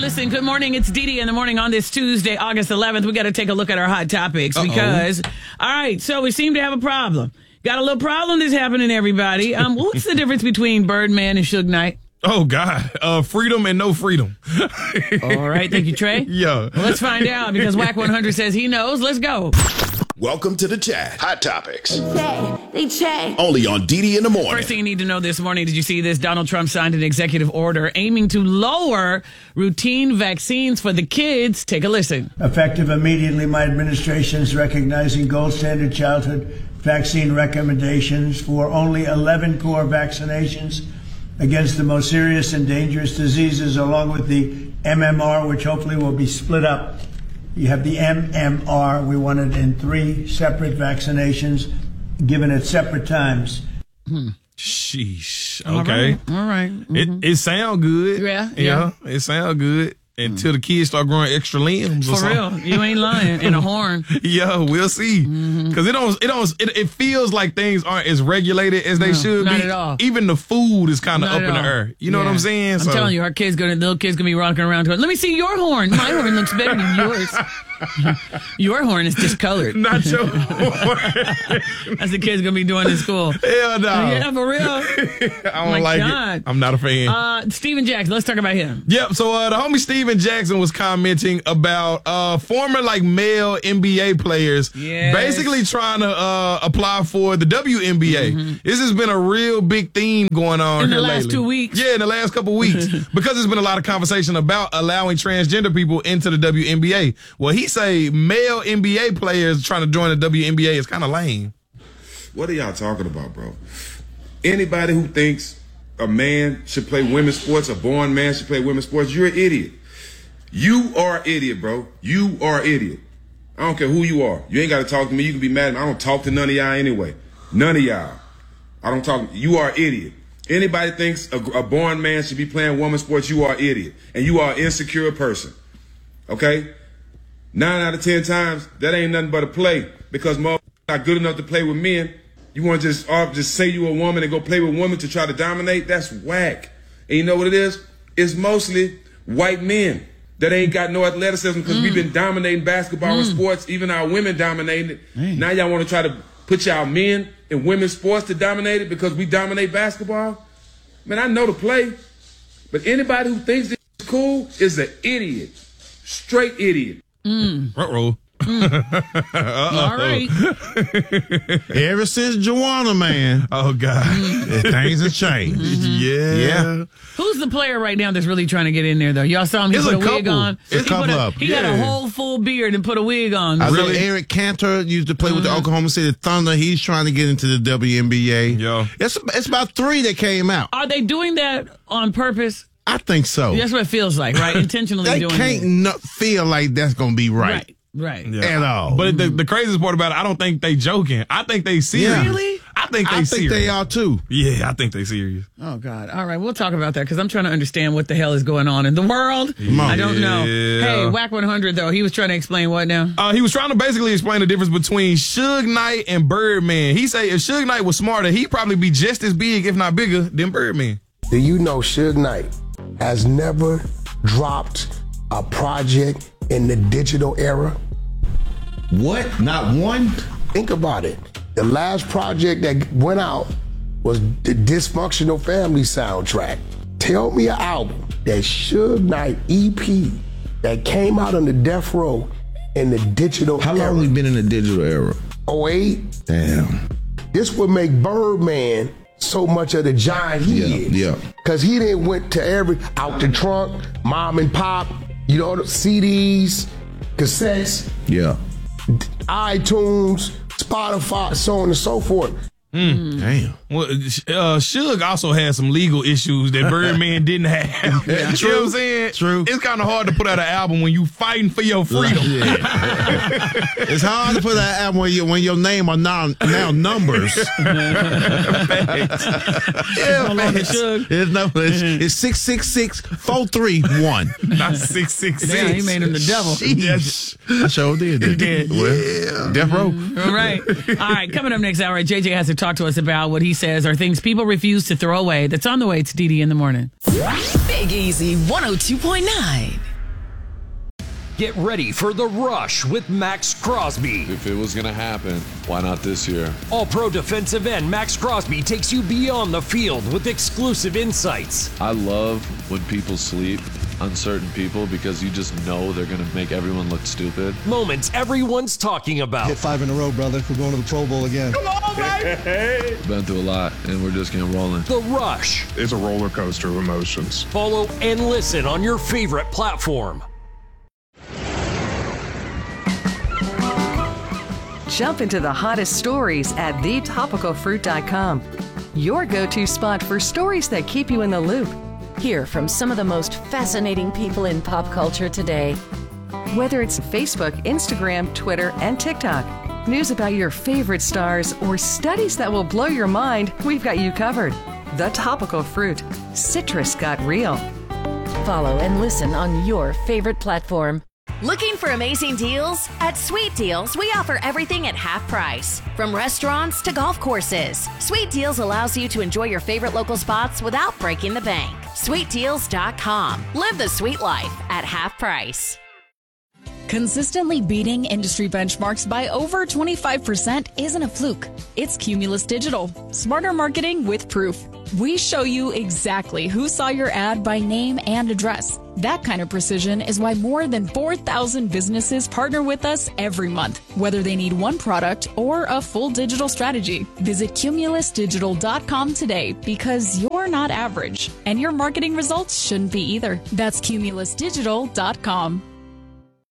listen, good morning. It's Dee Dee in the morning on this Tuesday, August 11th. We got to take a look at our hot topics because, all right, so we seem to have a problem. Got a little problem that's happening, everybody. What's the difference between Birdman and Suge Knight? Oh, God. Freedom and no freedom. All right. Thank you, Trey. Yeah. Well, let's find out because Whack 100 says he knows. Let's go. Welcome to the chat. Hot Topics. They check. Only on Dee Dee in the morning. First thing you need to know this morning, did you see this? Donald Trump signed an executive order aiming to lower routine vaccines for the kids. Take a listen. Effective immediately, my administration is recognizing gold standard childhood vaccine recommendations for only 11 core vaccinations against the most serious and dangerous diseases, along with the MMR, which hopefully will be split up. You have the MMR. We want it in 3 separate vaccinations, given at separate times. Sheesh. Okay. All right. Mm-hmm. It sound good. Yeah. It sound good until the kids start growing extra limbs. For real. You ain't lying. And a horn. Yeah, we'll see. Because it feels like things aren't as regulated as they should be. Not at all. Even the food is kind of up in the air. You know what I'm saying? I'm telling you, our little kids gonna be rocking around going, let me see your horn. My horn looks better than yours. Your horn is discolored. Not your horn. That's the kids gonna be doing in school. Hell no. Yeah, for real. I don't like it. I'm not a fan. Steven Jackson, let's talk about him. Yep. So the homie Steven Jackson was commenting about former male NBA players basically trying to apply for the WNBA. This has been a real big theme going on in here the last lately. 2 weeks. Yeah, in the last couple weeks because there's been a lot of conversation about allowing transgender people into the WNBA. Well, he say male NBA players trying to join the WNBA is kind of lame. What are y'all talking about, bro? Anybody who thinks a man should play women's sports, a born man should play women's sports, you're an idiot. You are an idiot, bro. You are an idiot. I don't care who you are. You ain't got to talk to me. You can be mad at me. I don't talk to none of y'all anyway. None of y'all. I don't talk. You are an idiot. Anybody thinks a born man should be playing women's sports, you are an idiot. And you are an insecure person. Okay? 9 out of 10 times, that ain't nothing but a play because motherfuckers not good enough to play with men. You want to just say you a woman and go play with women to try to dominate? That's whack. And you know what it is? It's mostly white men that ain't got no athleticism because we've been dominating basketball and sports, even our women dominating it. Now y'all want to try to put y'all men in women's sports to dominate it because we dominate basketball? Man, I know the play, but anybody who thinks this is cool is an idiot. Straight idiot. Uh-oh. All right. Ever since Joanna, man. Oh, God. Things have changed. Yeah. Who's the player right now that's really trying to get in there, though? Y'all saw him, he put a wig on. It's a couple of them. He got a whole full beard and put a wig on. I know Eric Cantor used to play with the Oklahoma City Thunder. He's trying to get into the WNBA. Yeah. It's about 3 that came out. Are they doing that on purpose? I think so. That's what it feels like, right? Intentionally they doing it. They can't feel like that's going to be right. Right. Yeah. At all. But the craziest part about it, I don't think they joking. I think they serious. Yeah. Really? I think they serious. They are too. Yeah, I think they serious. Oh, God. All right, we'll talk about that because I'm trying to understand what the hell is going on in the world. I don't know. Hey, Whack 100, though, he was trying to explain what now? He was trying to basically explain the difference between Suge Knight and Birdman. He say if Suge Knight was smarter, he'd probably be just as big, if not bigger, than Birdman. Do you know Suge Knight has never dropped a project in the digital era? What? Not one? Think about it. The last project that went out was the Dysfunctional Family soundtrack. Tell me an album that Suge Knight EP that came out on the Death Row in the digital era. How long have we been in the digital era? 08. Damn. This would make Birdman so much of the giant he is. Yeah. Because he didn't went to out the trunk, mom and pop, the CDs, cassettes. Yeah. iTunes, Spotify, so on and so forth. Damn. Well, Suge also had some legal issues that Birdman didn't have. You know what I'm saying? True. It's kind of hard to put out an album when you fighting for your freedom. It's hard to put out an album when your name are now numbers. It's 666-431. Not 666. Yeah, he made him the devil. Yes. I sure did. Yeah. Death Row. Right. All right, coming up next hour, JJ has to talk to us about what he says are things people refuse to throw away. That's on the way to Dee Dee in the morning. Big Easy 102.9. Get ready for The Rush with Max Crosby. If it was going to happen, why not this year? All-Pro defensive end Max Crosby takes you beyond the field with exclusive insights. I love when people sleep on certain people because you just know they're going to make everyone look stupid. Moments everyone's talking about. Hit 5 in a row, brother. We're going to the Pro Bowl again. Come on, baby! Been through a lot, and we're just getting rolling. The Rush. It's a roller coaster of emotions. Follow and listen on your favorite platform. Jump into the hottest stories at thetopicalfruit.com. Your go-to spot for stories that keep you in the loop. Hear from some of the most fascinating people in pop culture today. Whether it's Facebook, Instagram, Twitter, and TikTok, news about your favorite stars, or studies that will blow your mind, we've got you covered. The Topical Fruit. Citrus got real. Follow and listen on your favorite platform. Looking for amazing deals? At Sweet Deals, we offer everything at half price. From restaurants to golf courses, Sweet Deals allows you to enjoy your favorite local spots without breaking the bank. SweetDeals.com. Live the sweet life at half price. Consistently beating industry benchmarks by over 25% isn't a fluke. It's Cumulus Digital. Smarter marketing with proof. We show you exactly who saw your ad by name and address. That kind of precision is why more than 4,000 businesses partner with us every month, whether they need one product or a full digital strategy. Visit CumulusDigital.com today because you're not average, and your marketing results shouldn't be either. That's CumulusDigital.com.